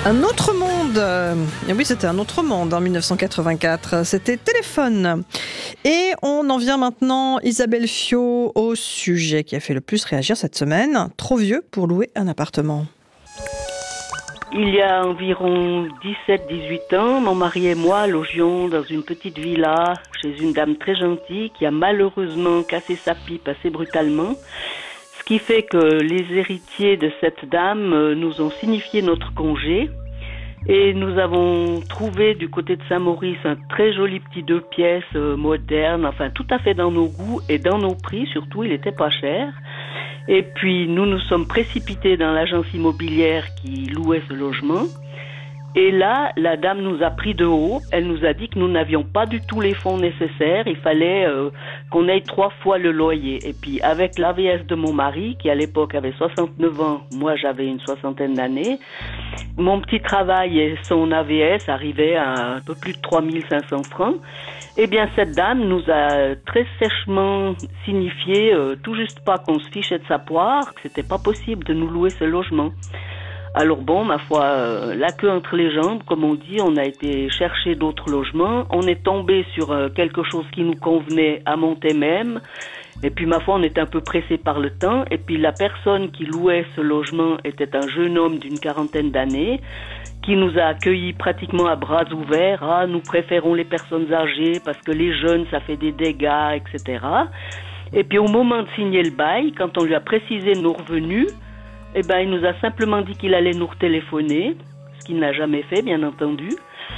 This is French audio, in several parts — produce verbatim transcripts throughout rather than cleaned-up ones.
Un autre monde. Et oui, c'était un autre monde en dix-neuf cent quatre-vingt-quatre. C'était Téléphone. Et on en vient maintenant, Isabelle Fiot, au sujet qui a fait le plus réagir cette semaine. Trop vieux pour louer un appartement. Il y a environ dix-sept à dix-huit ans, mon mari et moi logions dans une petite villa chez une dame très gentille qui a malheureusement cassé sa pipe assez brutalement. Ce qui fait que les héritiers de cette dame nous ont signifié notre congé et nous avons trouvé du côté de Saint-Maurice un très joli petit deux pièces euh, moderne, enfin tout à fait dans nos goûts et dans nos prix, surtout il était pas cher. Et puis nous nous sommes précipités dans l'agence immobilière qui louait ce logement. Et là, la dame nous a pris de haut. Elle nous a dit que nous n'avions pas du tout les fonds nécessaires. Il fallait euh, qu'on aille trois fois le loyer. Et puis, avec l'A V S de mon mari, qui à l'époque avait soixante-neuf ans, moi j'avais une soixantaine d'années, mon petit travail et son A V S arrivaient à un peu plus de trois mille cinq cents francs. Eh bien, cette dame nous a très sèchement signifié, euh, tout juste pas qu'on se fichait de sa poire, que c'était pas possible de nous louer ce logement. Alors bon, ma foi, euh, la queue entre les jambes, comme on dit, on a été chercher d'autres logements. On est tombé sur euh, quelque chose qui nous convenait à monter même. Et puis ma foi, on était un peu pressé par le temps. Et puis la personne qui louait ce logement était un jeune homme d'une quarantaine d'années qui nous a accueillis pratiquement à bras ouverts. Ah, nous préférons les personnes âgées parce que les jeunes, ça fait des dégâts, et cetera. Et puis au moment de signer le bail, quand on lui a précisé nos revenus, eh ben, il nous a simplement dit qu'il allait nous retéléphoner, ce qu'il n'a jamais fait, bien entendu.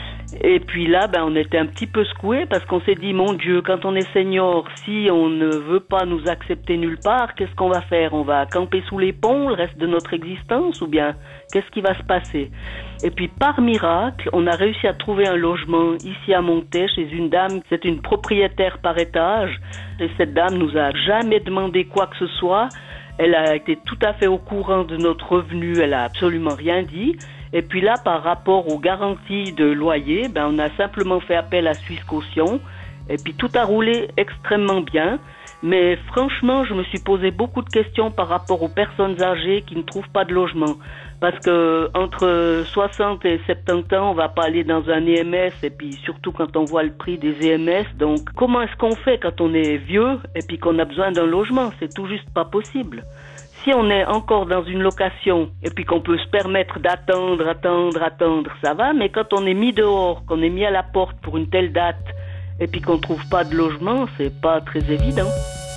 Et puis là, ben, on était un petit peu secoués parce qu'on s'est dit, mon Dieu, quand on est senior, si on ne veut pas nous accepter nulle part, qu'est-ce qu'on va faire? On va camper sous les ponts le reste de notre existence ou bien qu'est-ce qui va se passer? Et puis par miracle, on a réussi à trouver un logement ici à Montet chez une dame, c'est une propriétaire par étage. Et cette dame nous a jamais demandé quoi que ce soit. Elle a été tout à fait au courant de notre revenu, elle a absolument rien dit. Et puis là, par rapport aux garanties de loyer, ben on a simplement fait appel à Suisse Caution. Et puis tout a roulé extrêmement bien. Mais franchement, je me suis posé beaucoup de questions par rapport aux personnes âgées qui ne trouvent pas de logement. Parce que entre soixante et soixante-dix ans, on va pas aller dans un E M S, et puis surtout quand on voit le prix des E M S. Donc, comment est-ce qu'on fait quand on est vieux et puis qu'on a besoin d'un logement? C'est tout juste pas possible. Si on est encore dans une location et puis qu'on peut se permettre d'attendre, attendre, attendre, ça va. Mais quand on est mis dehors, qu'on est mis à la porte pour une telle date et puis qu'on trouve pas de logement, c'est pas très évident.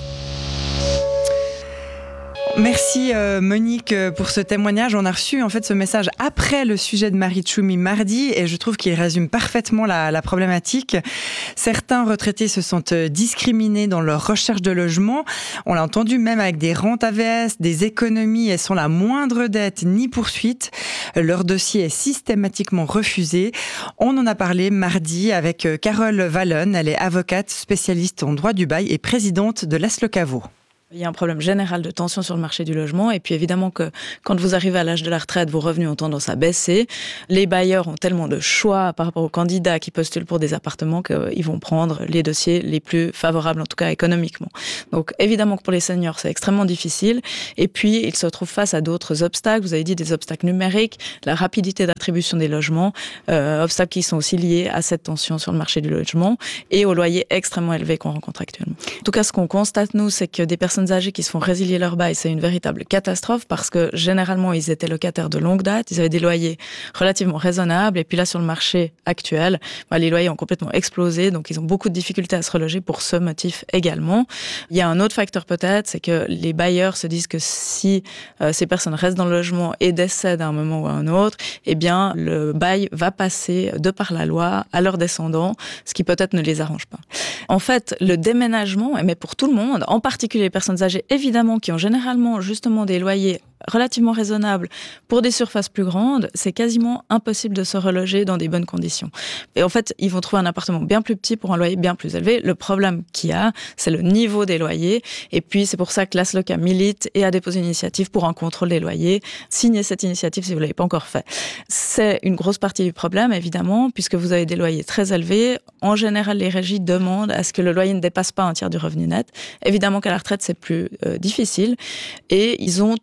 Merci euh, Monique pour ce témoignage. On a reçu en fait ce message après le sujet de Marie Tchoumi mardi et je trouve qu'il résume parfaitement la, la problématique. Certains retraités se sentent discriminés dans leur recherche de logement. On l'a entendu, même avec des rentes A V S, des économies et sans la moindre dette ni poursuite. Leur dossier est systématiquement refusé. On en a parlé mardi avec Carole Wallon. Elle est avocate spécialiste en droit du bail et présidente de l'A S L O CAVO. Il y a un problème général de tension sur le marché du logement et puis évidemment que quand vous arrivez à l'âge de la retraite, vos revenus ont tendance à baisser. Les bailleurs ont tellement de choix par rapport aux candidats qui postulent pour des appartements qu'ils vont prendre les dossiers les plus favorables, en tout cas économiquement. Donc évidemment que pour les seniors, c'est extrêmement difficile. Et puis, ils se retrouvent face à d'autres obstacles. Vous avez dit des obstacles numériques, la rapidité d'attribution des logements, euh, obstacles qui sont aussi liés à cette tension sur le marché du logement et aux loyers extrêmement élevés qu'on rencontre actuellement. En tout cas, ce qu'on constate, nous, c'est que des personnes âgés qui se font résilier leur bail, c'est une véritable catastrophe parce que généralement ils étaient locataires de longue date, ils avaient des loyers relativement raisonnables et puis là sur le marché actuel, bah, les loyers ont complètement explosé donc ils ont beaucoup de difficultés à se reloger pour ce motif également. Il y a un autre facteur peut-être, c'est que les bailleurs se disent que si euh, ces personnes restent dans le logement et décèdent à un moment ou à un autre, eh bien le bail va passer de par la loi à leurs descendants, ce qui peut-être ne les arrange pas. En fait, le déménagement, mais pour tout le monde, en particulier les personnes âgées, évidemment, qui ont généralement justement des loyers relativement raisonnable pour des surfaces plus grandes, c'est quasiment impossible de se reloger dans des bonnes conditions. Et en fait, ils vont trouver un appartement bien plus petit pour un loyer bien plus élevé. Le problème qu'il y a, c'est le niveau des loyers. Et puis, c'est pour ça que l'A S L O C A milite et a déposé une initiative pour un contrôle des loyers. Signez cette initiative si vous ne l'avez pas encore fait. C'est une grosse partie du problème, évidemment, puisque vous avez des loyers très élevés. En général, les régies demandent à ce que le loyer ne dépasse pas un tiers du revenu net. Évidemment qu'à la retraite, c'est plus euh, difficile. Et ils ont toute l'attitude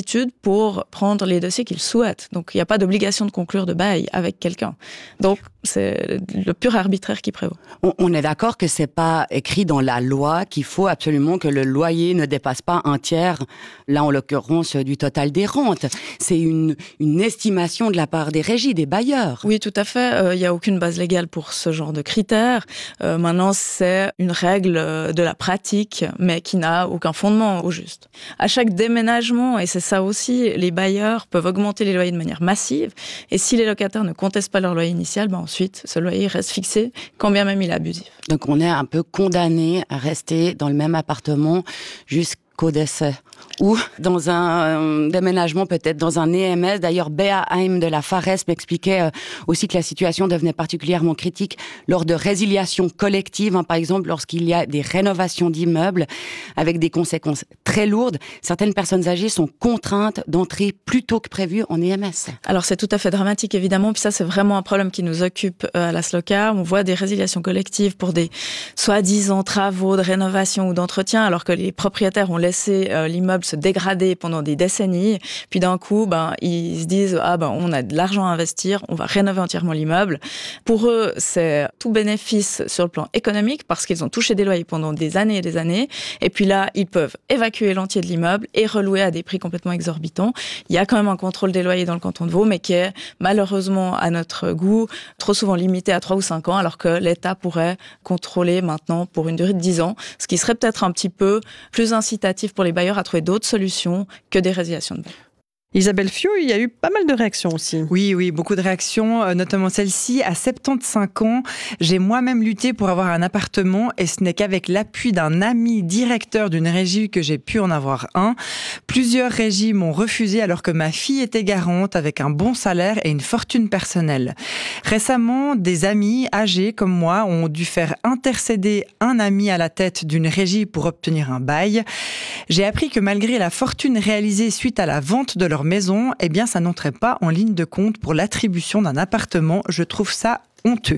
latitude pour prendre les dossiers qu'ils souhaitent. Donc, il n'y a pas d'obligation de conclure de bail avec quelqu'un. Donc, c'est le pur arbitraire qui prévaut. On, on est d'accord que c'est pas écrit dans la loi qu'il faut absolument que le loyer ne dépasse pas un tiers, là en l'occurrence du total des rentes. C'est une, une estimation de la part des régies, des bailleurs. Oui, tout à fait. Il euh, n'y a aucune base légale pour ce genre de critères. Euh, maintenant, c'est une règle de la pratique, mais qui n'a aucun fondement au juste. À chaque déménagement, et c'est ça aussi, les bailleurs peuvent augmenter les loyers de manière massive. Et si les locataires ne contestent pas leur loyer initial, ben ensuite, ce loyer reste fixé, quand bien même il est abusif. Donc on est un peu condamné à rester dans le même appartement jusqu'au décès. Ou dans un euh, déménagement, peut-être dans un E M S. D'ailleurs, Béa Haim de la Fares m'expliquait euh, aussi que la situation devenait particulièrement critique lors de résiliations collectives, hein, par exemple lorsqu'il y a des rénovations d'immeubles avec des conséquences très lourdes. Certaines personnes âgées sont contraintes d'entrer plus tôt que prévu en E M S. Alors c'est tout à fait dramatique évidemment, puis ça c'est vraiment un problème qui nous occupe euh, à la SLOCAR. On voit des résiliations collectives pour des soi-disant travaux de rénovation ou d'entretien, alors que les propriétaires ont laissé euh, l'immeuble se dégrader pendant des décennies, puis d'un coup, ben, ils se disent « Ah ben, on a de l'argent à investir, on va rénover entièrement l'immeuble ». Pour eux, c'est tout bénéfice sur le plan économique, parce qu'ils ont touché des loyers pendant des années et des années, et puis là, ils peuvent évacuer l'entier de l'immeuble et relouer à des prix complètement exorbitants. Il y a quand même un contrôle des loyers dans le canton de Vaud, mais qui est malheureusement, à notre goût, trop souvent limité à trois ou cinq ans, alors que l'État pourrait contrôler maintenant pour une durée de dix ans, ce qui serait peut-être un petit peu plus incitatif pour les bailleurs à trouver d'autres solutions que des résiliations de bail. Isabelle Fiot, il y a eu pas mal de réactions aussi. Oui, oui, beaucoup de réactions, notamment celle-ci. À soixante-quinze ans, j'ai moi-même lutté pour avoir un appartement et ce n'est qu'avec l'appui d'un ami directeur d'une régie que j'ai pu en avoir un. Plusieurs régies m'ont refusé alors que ma fille était garante avec un bon salaire et une fortune personnelle. Récemment, des amis âgés comme moi ont dû faire intercéder un ami à la tête d'une régie pour obtenir un bail. J'ai appris que malgré la fortune réalisée suite à la vente de leur maison, eh bien, ça n'entrait pas en ligne de compte pour l'attribution d'un appartement. Je trouve ça honteux.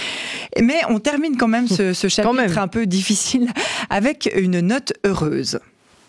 Mais on termine quand même ce, ce chapitre un peu difficile avec une note heureuse.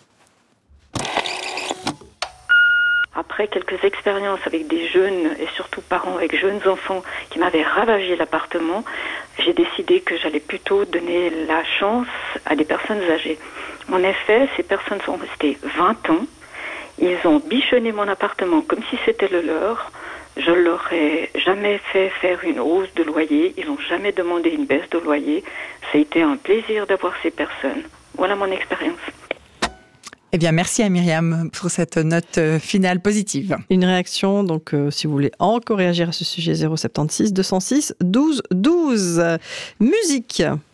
Après quelques expériences avec des jeunes et surtout parents avec jeunes enfants qui m'avaient ravagé l'appartement, j'ai décidé que j'allais plutôt donner la chance à des personnes âgées. En effet, ces personnes sont restées vingt ans. Ils ont bichonné mon appartement comme si c'était le leur. Je leur ai jamais fait faire une hausse de loyer. Ils n'ont jamais demandé une baisse de loyer. Ça a été un plaisir d'avoir ces personnes. Voilà mon expérience. Eh bien, merci à Myriam pour cette note finale positive. Une réaction, donc euh, si vous voulez encore réagir à ce sujet, zéro sept six deux zéro six douze douze. Musique.